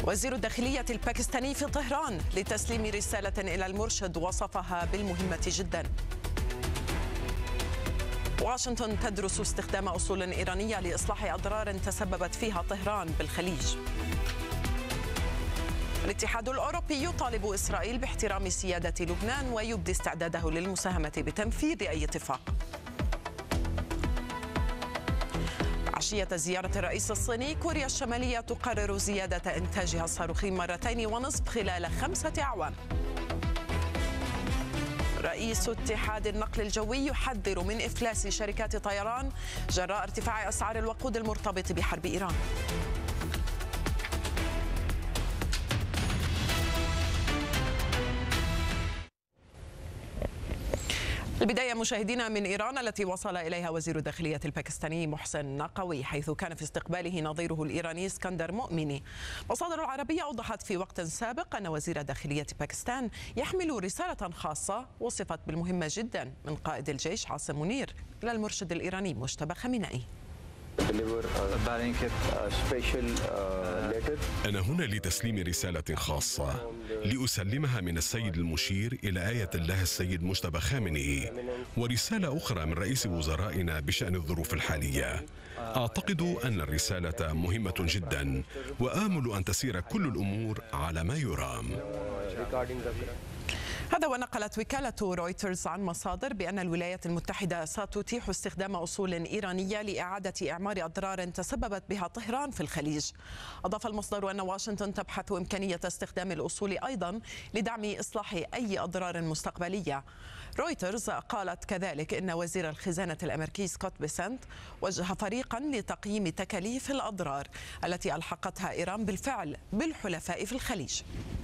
وزير الداخلية الباكستاني في طهران لتسليم رسالة إلى المرشد وصفها بالمهمة جدا. واشنطن تدرس استخدام أصول إيرانية لإصلاح أضرار تسببت فيها طهران بالخليج. الاتحاد الأوروبي يطالب إسرائيل باحترام سيادة لبنان ويبدي استعداده للمساهمة بتنفيذ أي اتفاق. عشية زيارة الرئيس الصيني، كوريا الشمالية تقرر زيادة إنتاجها الصاروخي 2.5 خلال 5 أعوام. رئيس اتحاد النقل الجوي يحذر من إفلاس شركات طيران جراء ارتفاع أسعار الوقود المرتبط بحرب إيران. البداية مشاهدينا من إيران التي وصل إليها وزير الداخلية الباكستاني محسن نقوي، حيث كان في استقباله نظيره الإيراني اسكندر مؤمني. مصادر العربية أوضحت في وقت سابق أن وزير داخلية باكستان يحمل رسالة خاصة وصفت بالمهمة جدا من قائد الجيش عاصم منير إلى المرشد الإيراني مجتبى خامنئي. أنا هنا لتسليم رسالة خاصة لأسلمها من السيد المشير إلى آية الله السيد مجتبى خامنئي، ورسالة أخرى من رئيس وزرائنا بشأن الظروف الحالية. أعتقد أن الرسالة مهمة جدا وآمل أن تسير كل الأمور على ما يرام. هذا ونقلت وكالة رويترز عن مصادر بأن الولايات المتحدة ستتيح استخدام أصول إيرانية لإعادة إعمار أضرار تسببت بها طهران في الخليج. أضاف المصدر أن واشنطن تبحث إمكانية استخدام الأصول أيضا لدعم إصلاح أي أضرار مستقبلية. رويترز قالت كذلك إن وزير الخزانة الأمريكي سكوت بيسنت وجه فريقا لتقييم تكاليف الأضرار التي ألحقتها إيران بالفعل بالحلفاء في الخليج.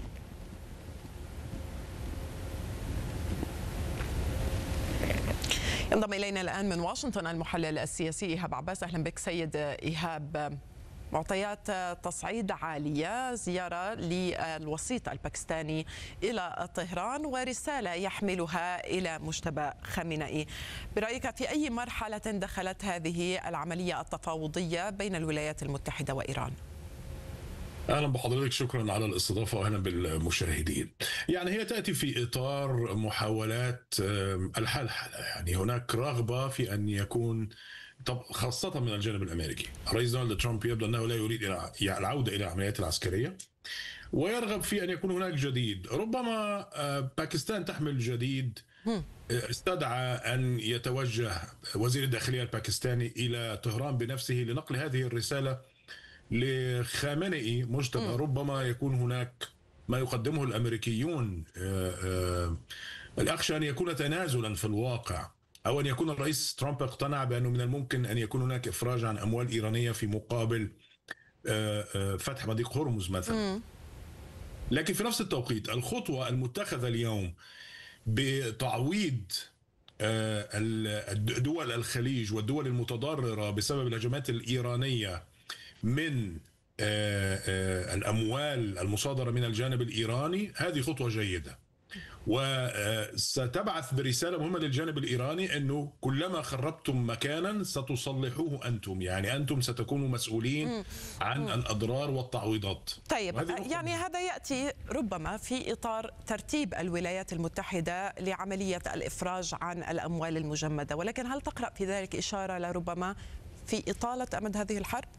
ينضم إلينا الآن من واشنطن المحلل السياسي إيهاب عباس. أهلا بك سيد إيهاب. معطيات تصعيد عالية، زيارة للوسيط الباكستاني إلى طهران ورسالة يحملها إلى مجتبى خامنئي، برأيك في أي مرحلة دخلت هذه العملية التفاوضية بين الولايات المتحدة وإيران؟ اهلا بحضرتك، شكرا على الاستضافه واهلا بالمشاهدين. يعني هي تاتي في اطار محاولات الحلحله، يعني هناك رغبه في ان يكون خاصه من الجانب الامريكي. الرئيس دونالد ترامب يبدو انه لا يريد العوده الى العمليات العسكريه ويرغب في ان يكون هناك جديد. ربما باكستان تحمل جديد. استدعى ان يتوجه وزير الداخليه الباكستاني الى طهران بنفسه لنقل هذه الرساله لخامنئي مجتبى. ربما يكون هناك ما يقدمه الأمريكيون، الأخشى أن يكون تنازلا في الواقع، أو أن يكون الرئيس ترامب اقتنع بأنه من الممكن أن يكون هناك إفراج عن أموال إيرانية في مقابل فتح مضيق هرمز مثلا. لكن في نفس التوقيت الخطوة المتخذة اليوم بتعويض دول الخليج والدول المتضررة بسبب الهجمات الإيرانية من الأموال المصادرة من الجانب الإيراني، هذه خطوة جيدة وستبعث برسالة مهمة للجانب الإيراني أنه كلما خربتم مكانا ستصلحوه أنتم، يعني أنتم ستكونوا مسؤولين عن الأضرار والتعويضات. طيب، يعني هذا يأتي ربما في إطار ترتيب الولايات المتحدة لعملية الإفراج عن الأموال المجمدة، ولكن هل تقرأ في ذلك إشارة لربما في إطالة أمد هذه الحرب؟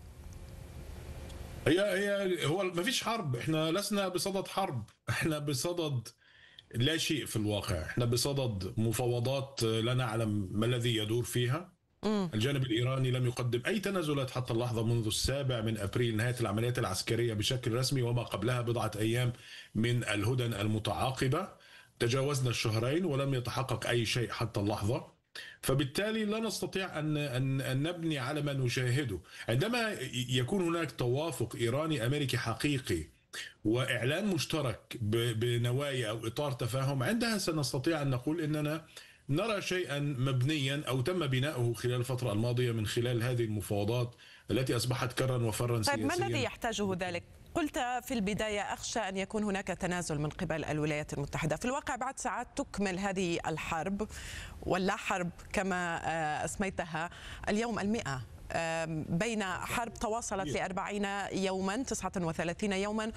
هو ما فيش حرب، احنا لسنا بصدد حرب، احنا بصدد لا شيء في الواقع، احنا بصدد مفاوضات لا نعلم ما الذي يدور فيها. الجانب الإيراني لم يقدم أي تنازلات حتى اللحظة منذ 7 أبريل نهاية العمليات العسكرية بشكل رسمي، وما قبلها بضعة أيام من الهدن المتعاقبة. تجاوزنا الشهرين ولم يتحقق أي شيء حتى اللحظة، فبالتالي لا نستطيع أن نبني على ما نشاهده. عندما يكون هناك توافق إيراني أمريكي حقيقي وإعلان مشترك بنوايا أو إطار تفاهم، عندها سنستطيع أن نقول إننا نرى شيئا مبنيا أو تم بناؤه خلال الفترة الماضية من خلال هذه المفاوضات التي أصبحت كرا وفرا سياسيا. طيب، ما الذي يحتاجه ذلك؟ قلت في البداية أخشى أن يكون هناك تنازل من قبل الولايات المتحدة. في الواقع بعد ساعات تكمل هذه الحرب واللا حرب كما أسميتها اليوم 100 بين حرب تواصلت ل40 يوما 39 يوما